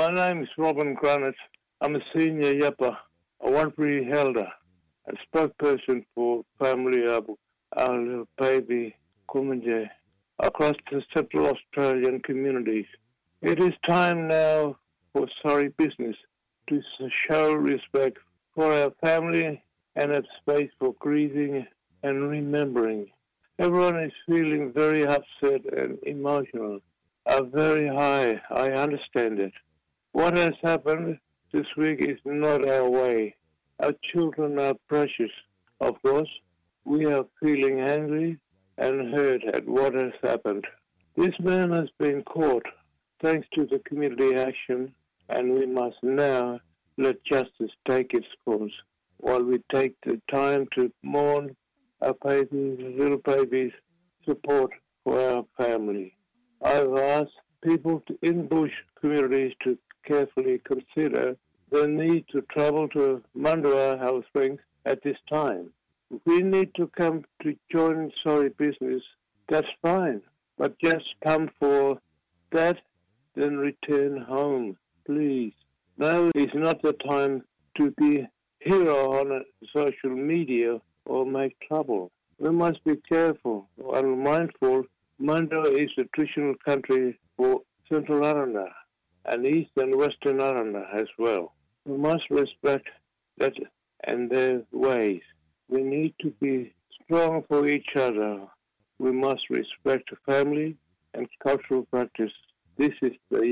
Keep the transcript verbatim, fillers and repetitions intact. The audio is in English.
My name is Robin Granite. I'm a senior Yapa, a Wanpri elder, and spokesperson for family of our little baby Kumanjay across the Central Australian communities. It is time now for sorry business to show respect for our family and have space for grieving and remembering. Everyone is feeling very upset and emotional, are very high. I understand it. What has happened this week is not our way. Our children are precious, of course. We are feeling angry and hurt at what has happened. This man has been caught thanks to the community action, and we must now let justice take its course while we take the time to mourn our babies, little babies, support for our family. I've asked people to, in bush communities to carefully consider the need to travel to Mandurah Health Springs at this time. If we need to come to join sorry business, that's fine. But just come for that, then return home, please. Now is not the time to be hero on social media or make trouble. We must be careful and mindful. Mandurah is a traditional country for Central Aranda and East and Western Aranda as well. We must respect that and their ways. We need to be strong for each other. We must respect family and cultural practice. This is the